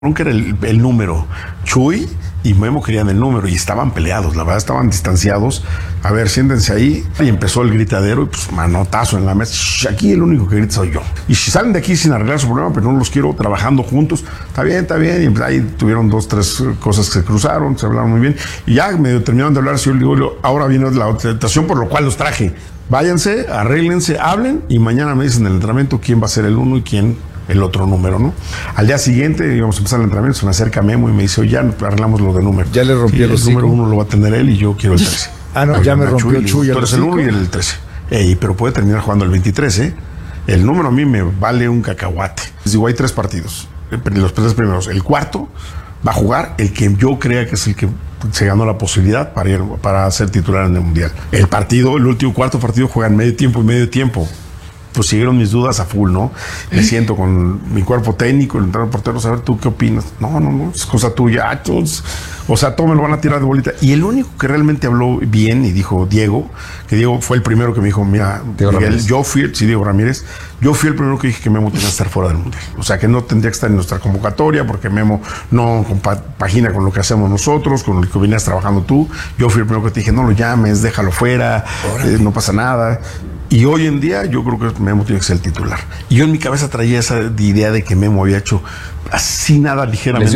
que era el número. Chuy y Memo querían el número y estaban peleados, la verdad estaban distanciados. A ver, siéntense ahí. Y empezó el gritadero y pues manotazo en la mesa. Aquí el único que grita soy yo. Y si salen de aquí sin arreglar su problema, pero no los quiero trabajando juntos, está bien. Y pues ahí tuvieron 2, 3 cosas que se cruzaron, se hablaron muy bien. Y ya medio terminaron de hablar, yo le digo, ahora viene la situación por lo cual los traje. Váyanse, arréglense, hablen y mañana me dicen en el entrenamiento quién va a ser el uno y quién el otro número, ¿no? Al día siguiente íbamos a empezar el entrenamiento, se me acerca Memo y me dice, oye, ya arreglamos lo de número. Ya le rompí el número 1 lo va a tener él y yo quiero el 13. No, ya me rompió el Chuy. Tú eres el 1 y el 13. Pero puede terminar jugando el 23, ¿eh? El número a mí me vale un cacahuate. Les digo, hay 3 partidos. Los 3 primeros. El cuarto va a jugar el que yo crea que es el que se ganó la posibilidad para ser titular en el Mundial. El último cuarto partido juegan medio tiempo y medio tiempo. Pues siguieron mis dudas a full, ¿no? Me siento con mi cuerpo técnico, el entrenador portero, a ver, ¿tú qué opinas? No, es cosa tuya. Entonces, o sea, todo me lo van a tirar de bolita. Y el único que realmente habló bien y dijo Diego, que Diego fue el primero que me dijo, mira, Miguel, Diego Ramírez, yo fui el primero que dije que Memo tenía que estar fuera del Mundial. O sea, que no tendría que estar en nuestra convocatoria porque Memo no compagina con lo que hacemos nosotros, con lo que venías trabajando tú. Yo fui el primero que te dije, no lo llames, déjalo fuera, no pasa nada. Y hoy en día yo creo que Memo tiene que ser el titular. Y yo en mi cabeza traía esa idea de que Memo había hecho así nada ligeramente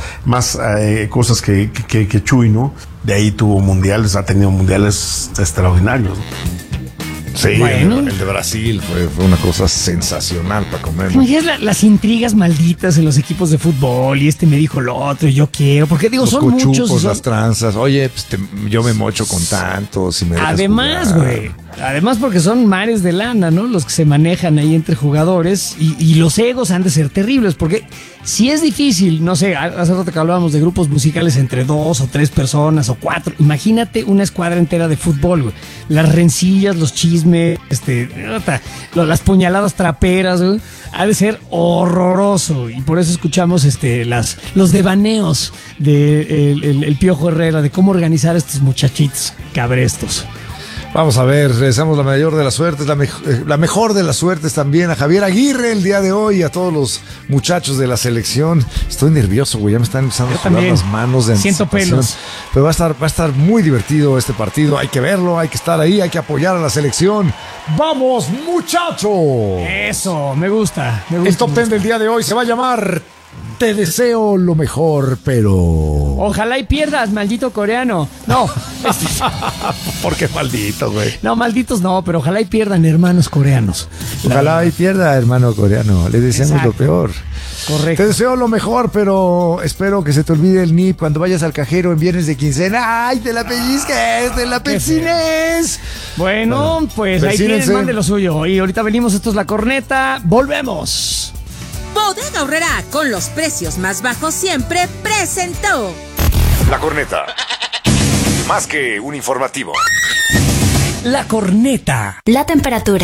más cosas que Chuy, ¿no? De ahí tuvo mundiales, ha tenido mundiales extraordinarios, ¿no? Sí, bueno. El de Brasil fue una cosa sensacional para comer. Las intrigas malditas en los equipos de fútbol y me dijo lo otro y yo quiero, porque digo, los son cochupos, muchos. Las tranzas, oye, pues yo me mocho con tantos. Además, güey. Además porque son mares de lana, ¿no? Los que se manejan ahí entre jugadores y los egos han de ser terribles porque si es difícil, no sé, hace rato que hablábamos de grupos musicales entre 2 o 3 personas o 4, imagínate una escuadra entera de fútbol, güey. Las rencillas, los chismes, las puñaladas traperas, güey. Ha de ser horroroso y por eso escuchamos los devaneos de el Piojo Herrera de cómo organizar a estos muchachitos cabrestos. Vamos a ver, deseamos la mayor de las suertes, la mejor de las suertes también a Javier Aguirre el día de hoy y a todos los muchachos de la selección. Estoy nervioso, güey, ya me están empezando a sudar las manos de siento pelos. Pero va a estar muy divertido este partido, hay que verlo, hay que estar ahí, hay que apoyar a la selección. ¡Vamos, muchacho! Eso, me gusta. El top 10 del día de hoy se va a llamar Te deseo lo mejor, pero... Ojalá y pierdas, maldito coreano. No. ¿Por qué maldito, güey? No, malditos no, pero ojalá y pierdan, hermanos coreanos. Ojalá y pierda, hermano coreano. Le deseamos lo peor. Correcto. Te deseo lo mejor, pero espero que se te olvide el NIP cuando vayas al cajero en viernes de quincena. ¡Ay, te la pellizques! ¡Te la persines! Bueno, pues ahí tienen, mande lo suyo. Y ahorita venimos, esto es La Corneta. ¡Volvemos! Bodega Aurrerá, con los precios más bajos siempre, presentó La Corneta. Más que un informativo. La Corneta. La temperatura.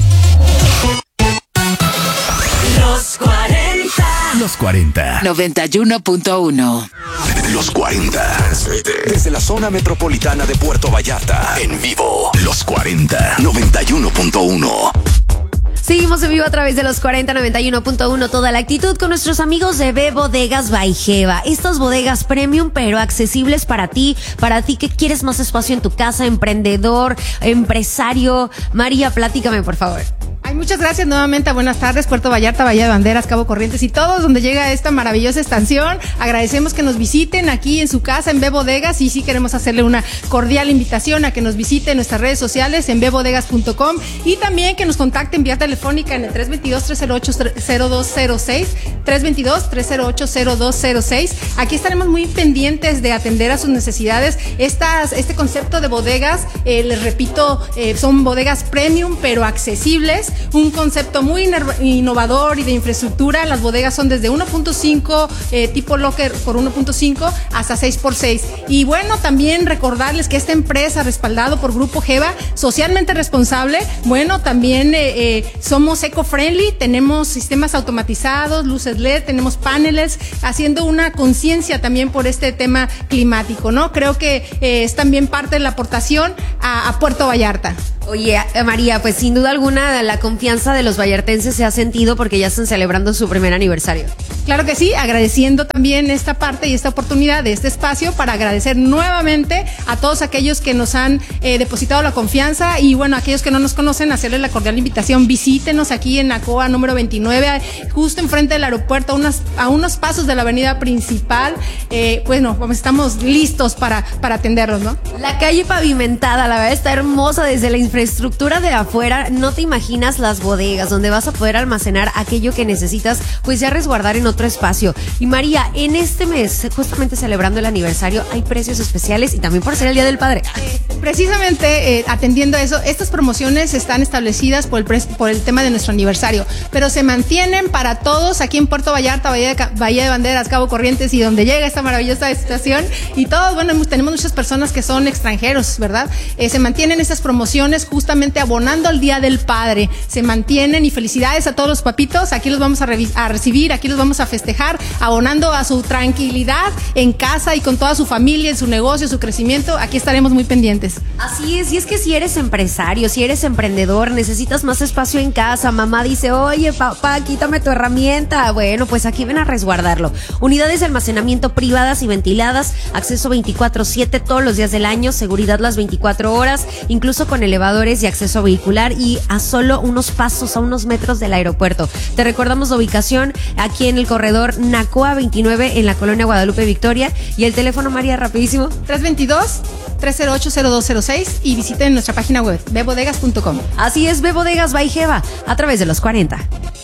Los 40. Los 40. 91.1. Los 40. Desde la zona metropolitana de Puerto Vallarta. En vivo. Los 40. 91.1. Seguimos en vivo a través de los 4091.1 toda la actitud con nuestros amigos de B Bodegas by Geva. Estas bodegas premium pero accesibles para ti que quieres más espacio en tu casa, emprendedor, empresario. María, platícame por favor. Ay, muchas gracias nuevamente, buenas tardes, Puerto Vallarta, Bahía de Banderas, Cabo Corrientes y todos donde llega esta maravillosa estación. Agradecemos que nos visiten aquí en su casa en B Bodegas y sí queremos hacerle una cordial invitación a que nos visiten en nuestras redes sociales en bbodegas.com y también que nos contacten vía telefónica en el 322-308-0206, 322-308-0206. Aquí estaremos muy pendientes de atender a sus necesidades. Este concepto de bodegas, les repito, son bodegas premium pero accesibles. Un concepto muy innovador y de infraestructura. Las bodegas son desde 1.5 tipo locker por 1.5 hasta 6x6. Y bueno, también recordarles que esta empresa respaldado por Grupo Geva, socialmente responsable, bueno, también somos eco-friendly, tenemos sistemas automatizados, luces LED, tenemos paneles, haciendo una conciencia también por este tema climático, ¿no? Creo que es también parte de la aportación a Puerto Vallarta. Oye, María, pues sin duda alguna la confianza de los vallartenses se ha sentido porque ya están celebrando su primer aniversario. Claro que sí, agradeciendo también esta parte y esta oportunidad de este espacio para agradecer nuevamente a todos aquellos que nos han depositado la confianza y bueno, aquellos que no nos conocen, hacerles la cordial invitación, visítenos aquí en Nacoa número 29, justo enfrente del aeropuerto, a unos pasos de la avenida principal. Bueno, estamos listos para atenderlos, ¿no? La calle pavimentada, la verdad está hermosa desde la infraestructura de afuera. No te imaginas las bodegas donde vas a poder almacenar aquello que necesitas, pues ya resguardar en otro espacio. Y María, en este mes, justamente celebrando el aniversario, hay precios especiales y también por ser el Día del Padre. Precisamente atendiendo a eso, estas promociones están establecidas por el tema de nuestro aniversario, pero se mantienen para todos aquí en Puerto Vallarta, Bahía de Banderas, Cabo Corrientes y donde llega esta maravillosa estación. Y todos, bueno, tenemos muchas personas que son extranjeros, ¿verdad? Se mantienen estas promociones justamente abonando al Día del Padre. Se mantienen y felicidades a todos los papitos. Aquí los vamos a recibir, aquí los vamos a festejar, abonando a su tranquilidad en casa y con toda su familia, en su negocio, su crecimiento. Aquí estaremos muy pendientes. Así es, y es que si eres empresario, si eres emprendedor, necesitas más espacio en casa. Mamá dice, oye, papá, quítame tu herramienta. Bueno, pues aquí ven a resguardarlo. Unidades de almacenamiento privadas y ventiladas, acceso 24/7 todos los días del año, seguridad las 24 horas, incluso con elevadores y acceso vehicular y a solo unos pasos, a unos metros del aeropuerto. Te recordamos la ubicación aquí en el corredor Nacoa 29 en la colonia Guadalupe Victoria y el teléfono, María, rapidísimo. 322-308-0206 y visiten nuestra página web bebodegas.com. Así es, Bebodegas Baijeva, a través de los 40.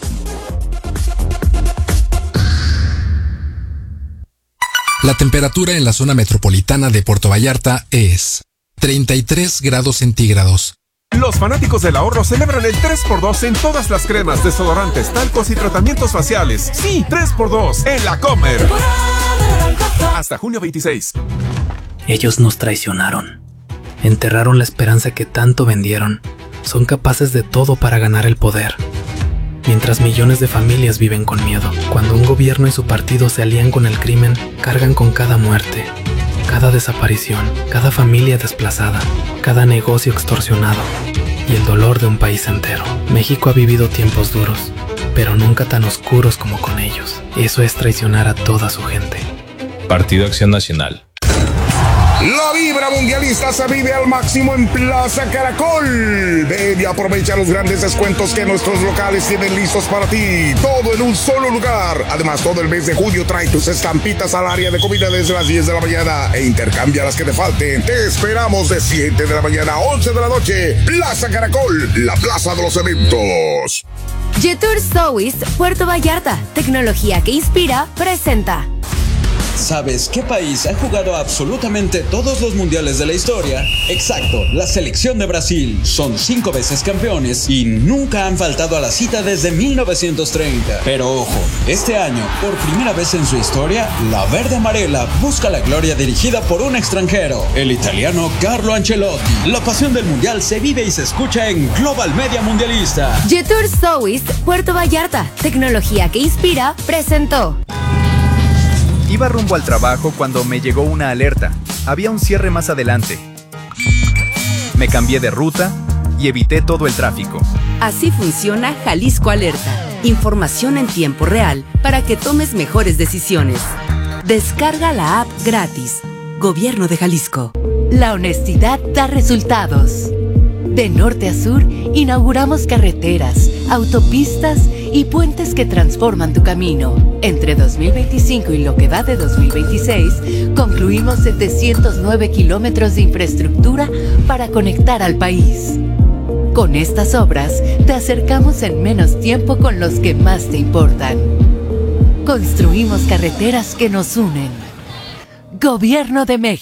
La temperatura en la zona metropolitana de Puerto Vallarta es 33 grados centígrados. Los fanáticos del ahorro celebran el 3x2 en todas las cremas, desodorantes, talcos y tratamientos faciales. Sí, 3x2 en La Comer. Hasta junio 26. Ellos nos traicionaron. Enterraron la esperanza que tanto vendieron. Son capaces de todo para ganar el poder. Mientras millones de familias viven con miedo. Cuando un gobierno y su partido se alían con el crimen, cargan con cada muerte, cada desaparición, cada familia desplazada, cada negocio extorsionado y el dolor de un país entero. México ha vivido tiempos duros, pero nunca tan oscuros como con ellos. Eso es traicionar a toda su gente. Partido Acción Nacional. La vibra mundialista se vive al máximo en Plaza Caracol. Ven y aprovecha los grandes descuentos que nuestros locales tienen listos para ti. Todo en un solo lugar. Además, todo el mes de julio trae tus estampitas al área de comida desde las 10 de la mañana e intercambia las que te falten. Te esperamos de 7 de la mañana a 11 de la noche. Plaza Caracol, la plaza de los eventos. Jetour Sowis, Puerto Vallarta. Tecnología que inspira, presenta. ¿Sabes qué país ha jugado absolutamente todos los mundiales de la historia? Exacto, la selección de Brasil. Son 5 veces campeones y nunca han faltado a la cita desde 1930. Pero ojo, este año, por primera vez en su historia, la verde amarela busca la gloria dirigida por un extranjero, el italiano Carlo Ancelotti. La pasión del mundial se vive y se escucha en Global Media Mundialista. Jetour Sowis, Puerto Vallarta. Tecnología que inspira, presentó. Iba rumbo al trabajo cuando me llegó una alerta. Había un cierre más adelante. Me cambié de ruta y evité todo el tráfico. Así funciona Jalisco Alerta. Información en tiempo real para que tomes mejores decisiones. Descarga la app gratis. Gobierno de Jalisco. La honestidad da resultados. De norte a sur, inauguramos carreteras, autopistas y puentes que transforman tu camino. Entre 2025 y lo que va de 2026, concluimos 709 kilómetros de infraestructura para conectar al país. Con estas obras, te acercamos en menos tiempo con los que más te importan. Construimos carreteras que nos unen. Gobierno de México.